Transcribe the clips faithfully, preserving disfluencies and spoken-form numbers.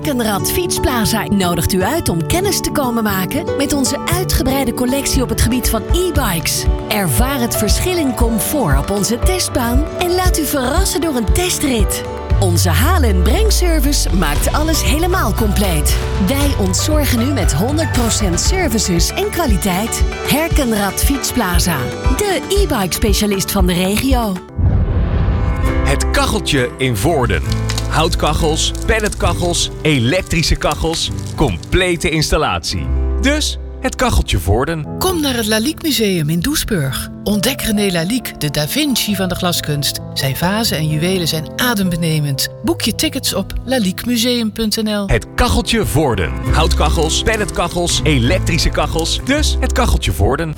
Herkenrad Fietsplaza nodigt u uit om kennis te komen maken met onze uitgebreide collectie op het gebied van e-bikes. Ervaar het verschil in comfort op onze testbaan en laat u verrassen door een testrit. Onze haal- en brengservice maakt alles helemaal compleet. Wij ontzorgen u met honderd procent services en kwaliteit. Herkenrad Fietsplaza, de e-bike specialist van de regio. Het kacheltje in Voorden. Houtkachels, pelletkachels, elektrische kachels, complete installatie. Dus het kacheltje Voorden. Kom naar het Lalique Museum in Doesburg. Ontdek René Lalique, de Da Vinci van de glaskunst. Zijn vazen en juwelen zijn adembenemend. Boek je tickets op laliquemuseum punt n l. Het kacheltje Voorden. Houtkachels, pelletkachels, elektrische kachels. Dus het kacheltje Voorden.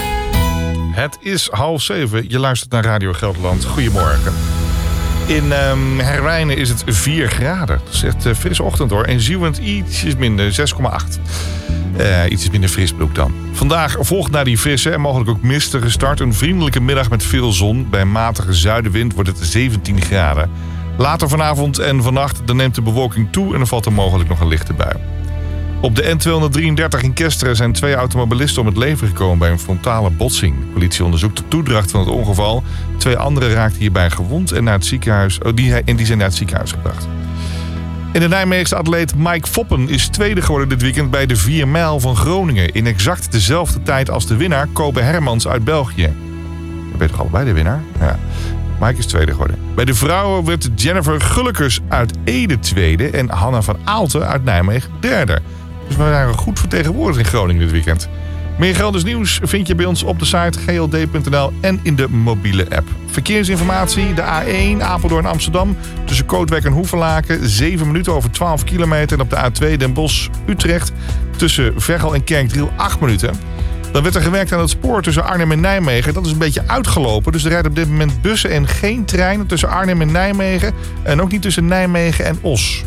Het is half zeven. Je luistert naar Radio Gelderland. Goedemorgen. In um, Herwijnen is het vier graden. Dat is echt een frisse ochtend hoor. En Zieuwent ietsjes minder, zes komma acht. Uh, iets minder frisbroek dan. Vandaag volgt na die frisse en mogelijk ook mistige start een vriendelijke middag met veel zon. Bij een matige zuidenwind wordt het zeventien graden. Later vanavond en vannacht dan neemt de bewolking toe en er valt er mogelijk nog een lichte bui. Op de N tweehonderddrieëndertig in Kesteren zijn twee automobilisten om het leven gekomen bij een frontale botsing. De politie onderzoekt de toedracht van het ongeval. Twee anderen raakten hierbij gewond en, naar het ziekenhuis, oh, die, en die zijn naar het ziekenhuis gebracht. En de Nijmeegse atleet Mike Foppen is tweede geworden dit weekend bij de vier mijl van Groningen. In exact dezelfde tijd als de winnaar Kobe Hermans uit België. Je bent toch allebei de winnaar? Ja. Mike is tweede geworden. Bij de vrouwen werd Jennifer Gullekers uit Ede tweede en Hanna van Aalten uit Nijmegen derde. Dus we waren goed vertegenwoordigd in Groningen dit weekend. Meer Gelders nieuws vind je bij ons op de site g l d punt n l en in de mobiele app. Verkeersinformatie, de A één Apeldoorn Amsterdam tussen Kootwijk en Hoevelaken, zeven minuten over twaalf kilometer. En op de A twee Den Bosch Utrecht tussen Veghel en Kerkdriel, acht minuten. Dan werd er gewerkt aan het spoor tussen Arnhem en Nijmegen. Dat is een beetje uitgelopen, dus er rijden op dit moment bussen en geen treinen tussen Arnhem en Nijmegen. En ook niet tussen Nijmegen en Os.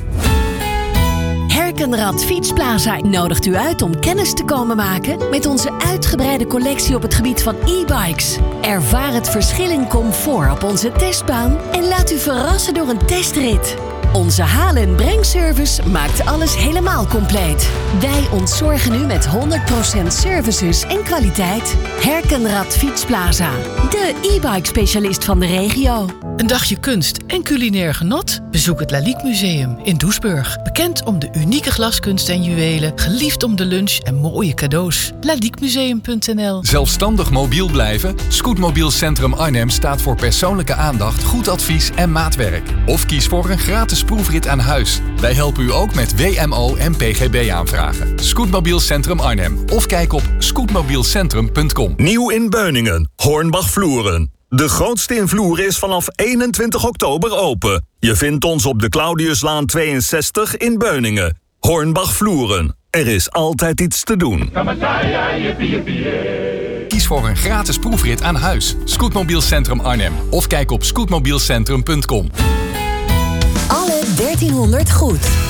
Herkenrad Fietsplaza nodigt u uit om kennis te komen maken met onze uitgebreide collectie op het gebied van e-bikes. Ervaar het verschil in comfort op onze testbaan en laat u verrassen door een testrit. Onze haal- en brengservice maakt alles helemaal compleet. Wij ontzorgen u met honderd procent services en kwaliteit. Herkenrad Fietsplaza, de e-bike specialist van de regio. Een dagje kunst en culinair genot? Bezoek het Lalique Museum in Doesburg. Bekend om de unieke glaskunst en juwelen, geliefd om de lunch en mooie cadeaus. laliquemuseum punt n l. Zelfstandig mobiel blijven? Scootmobiel Centrum Arnhem staat voor persoonlijke aandacht, goed advies en maatwerk. Of kies voor een gratis proefrit aan huis. Wij helpen u ook met W M O en P G B aanvragen. Scootmobiel Centrum Arnhem. Of kijk op scootmobielcentrum punt com. Nieuw in Beuningen. Hornbach Vloeren. De grootste in Vloeren is vanaf eenentwintig oktober open. Je vindt ons op de Claudiuslaan tweeënzestig in Beuningen. Hornbach Vloeren. Er is altijd iets te doen. Kies voor een gratis proefrit aan huis. Scootmobiel Centrum Arnhem. Of kijk op scootmobielcentrum punt com. Alle dertienhonderd goed.